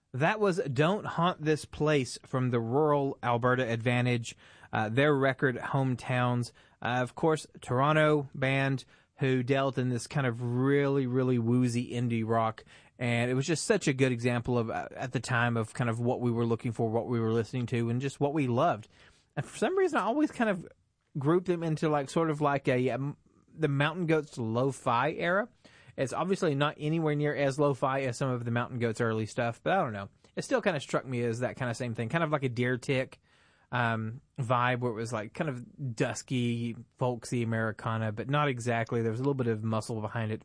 That was Don't Haunt This Place from the Rural Alberta Advantage, their record Hometowns. Of course, Toronto band who dealt in this kind of really, really woozy indie rock. And it was just such a good example of, at the time, of kind of what we were looking for, what we were listening to, and just what we loved. And for some reason, I always kind of grouped them into the Mountain Goats lo-fi era. It's obviously not anywhere near as lo-fi as some of the Mountain Goats early stuff, but I don't know. It still kind of struck me as that kind of same thing, kind of like a Deer Tick vibe, where it was like kind of dusky, folksy Americana, but not exactly. There was a little bit of muscle behind it.